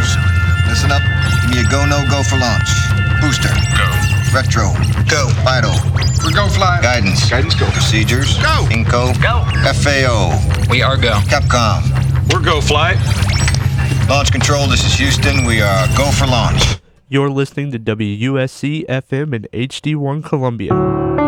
Listen up. Give me a go, no go for launch. Booster. Go. Retro. Go. Vital. We're go fly. Guidance. Guidance go. Procedures. Go. Inco. Go. FAO. We are go. Capcom. We're go flight. Launch control, this is Houston. We are go for launch. You're listening to WUSC FM in HD1 Columbia.